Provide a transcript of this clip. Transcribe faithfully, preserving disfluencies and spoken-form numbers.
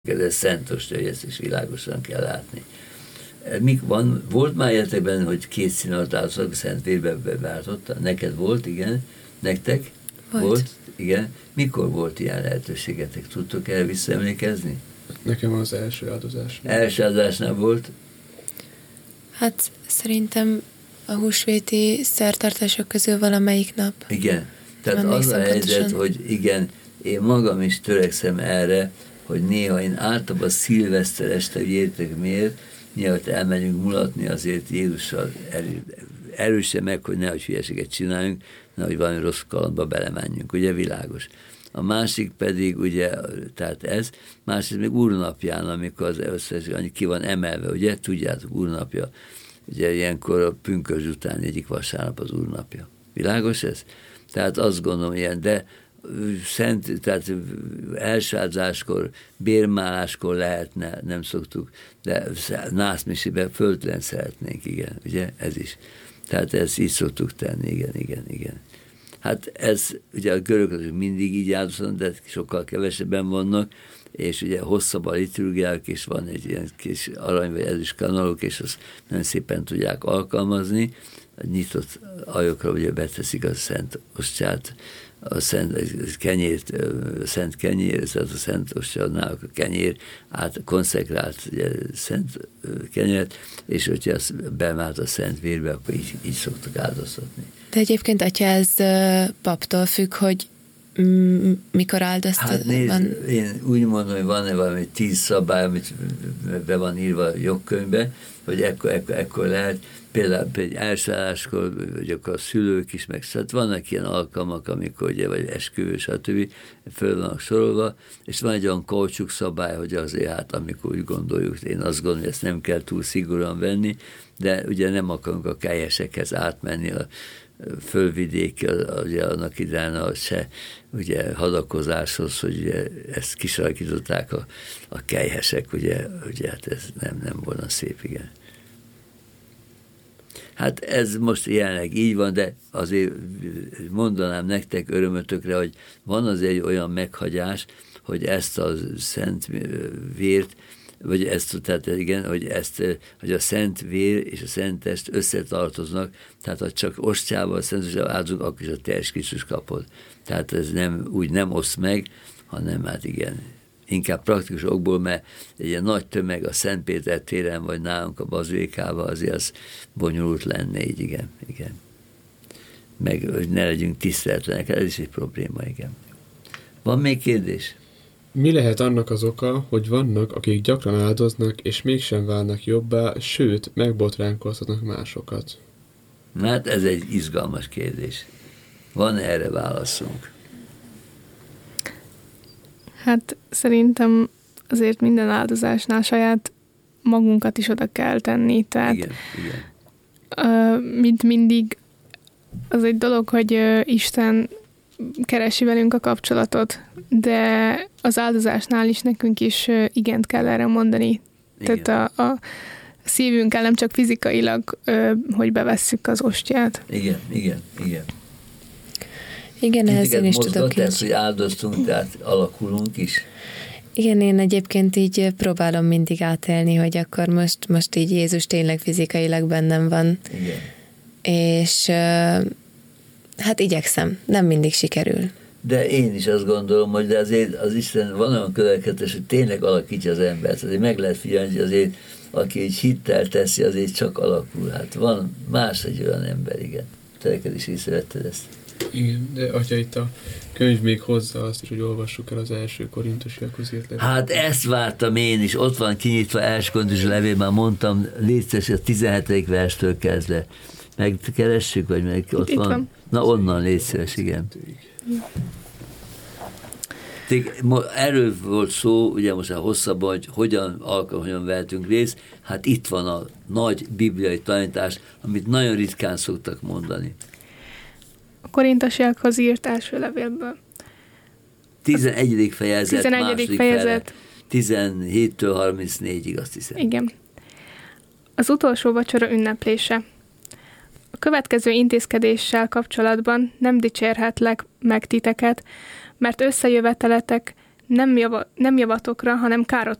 Ez szentostya, hogy ezt is világosan kell látni. Mik van, volt már életekben, hogy két színaltázat szent vérbe beváltotta? Neked volt, igen? Nektek? Volt. volt. Igen. Mikor volt ilyen lehetőségetek? Tudtok erre visszaemlékezni? Nekem az első áldozásnál. Első áldozásnál volt? Hát szerintem a húsvéti szertartások közül valamelyik nap. Igen. Tehát az a helyzet, hogy igen, én magam is törekszem erre, hogy néha én általában szilveszter este, hogy értek miért, mielőtt elmegyünk mulatni, azért Jézussal erő, erősen meg, hogy nehogy hülyeséget csináljunk, nehogy valami rossz kalandba belemenjünk, ugye világos. A másik pedig, ugye, tehát ez, másik még úrnapján, amikor az összes, ki van emelve, ugye, tudjátok, úrnapja, ugye ilyenkor a pünkösd után egyik vasárnap az úrnapja. Világos ez? Tehát azt gondolom ilyen, de szent, tehát elsálzáskor, bérmáláskor lehetne, nem szoktuk, de nászmisiben föltelen szeretnénk, igen, ugye, ez is. Tehát ezt így szoktuk tenni, igen, igen, igen. Hát ez, ugye a görögök mindig így áldoznak, de sokkal kevesebben vannak, és ugye hosszabb a liturgiák, és van egy ilyen kis arany vagy ezüst kanalok, és azt nagyon szépen tudják alkalmazni. A nyitott ajokra ugye beteszik a szent ostját, a szent a kenyért, a szent kenyér, tehát a szent ostjánál a kenyér át konszekrált ugye, szent kenyeret, és hogyha azt bemált a szent vérbe, akkor így, így szoktak áldoztatni. De egyébként, atya, ez paptól függ, hogy mikor áldoztat? Hát nézd, én úgy mondom, hogy van-e valami tíz szabály, amit be van írva a jogkönyvbe, hogy ekkor, ekkor, ekkor lehet, például egy elsálláskor, vagy akkor a szülők is, meg szóval vannak ilyen alkalmak, amikor ugye, vagy esküvő, stb. Föl vannak sorolva, és van egy olyan kaucsuk szabály, hogy azért hát, amikor úgy gondoljuk, én azt gondolom, hogy ezt nem kell túl szigorúan venni, de ugye nem akarunk a kelyesekhez átmenni a fölvidék, ugye annak idején a se ugye hadakozáshoz, hogy ugye ezt kisarkították a, a kelyhesek, ugye, ugye hát ez nem, nem volna szép, igen. Hát ez most jelenleg így van, de azért mondanám nektek örömötökre, hogy van azért olyan meghagyás, hogy ezt a szent vért, vagy ezt, tehát igen, hogy ezt, hogy a szent vér és a szent test összetartoznak, tehát ha csak ostjával, a szent ostjával áldozunk, akkor is a teljes Krisztus kapod. Tehát ez nem, úgy nem oszt meg, hanem hát igen, inkább praktikus okból, mert egy ilyen nagy tömeg a Szent Péter téren, vagy nálunk a bazilikában, azért az bonyolult lenne így, igen, igen. Meg, hogy ne legyünk tiszteletlenek, ez is egy probléma, igen. Van még kérdés? Mi lehet annak az oka, hogy vannak, akik gyakran áldoznak, és mégsem válnak jobbá, sőt, megbotránkoztatnak másokat? Hát ez egy izgalmas kérdés. Van erre válaszunk? Hát szerintem azért minden áldozásnál saját magunkat is oda kell tenni. Tehát, igen, igen. Uh, mint mindig, az egy dolog, hogy uh, Isten keresi velünk a kapcsolatot, de az áldozásnál is nekünk is uh, igent kell erre mondani. Igen. Tehát a, a szívünkkel nem csak fizikailag, uh, hogy bevesszük az ostját. Igen, igen, igen. Igen, ehhez én is tudok így. Hogy áldoztunk, tehát alakulunk is. Igen, én egyébként így próbálom mindig átélni, hogy akkor most, most így Jézus tényleg fizikailag bennem van. Igen. És hát igyekszem, nem mindig sikerül. De én is azt gondolom, hogy de azért az Isten van olyan következetes, hogy tényleg alakítja az embert. Azért meg lehet figyelni, hogy azért aki egy hittel teszi, azért csak alakul. Hát van más egy olyan ember, igen. Te neked is észrevetted ezt. Igen, de atya, itt a könyv még hozzá azt is, hogy olvassuk el az első Korintusiakhoz írt levél. Hát ezt vártam én is, ott van kinyitva első Korintusi levél, már mondtam, létszes a tizenhetedik verstől kezdve. Megkeressük, vagy meg ott itt van? van? Na onnan létszes, igen. Erről volt szó, ugye most a hosszabban, hogy hogyan alkalom, hogyan vehetünk részt, hát itt van a nagy bibliai tanítás, amit nagyon ritkán szoktak mondani. A Korintusiakhoz írt első levélből. tizenegyedik fejezet, tizenegyedik második fejezet. fele, tizenhéttől harmincnégyig, azt hiszem. Igen. Az utolsó vacsora ünneplése. A következő intézkedéssel kapcsolatban nem dicsérhetlek meg titeket, mert összejöveteletek nem, java, nem javatokra, hanem károt,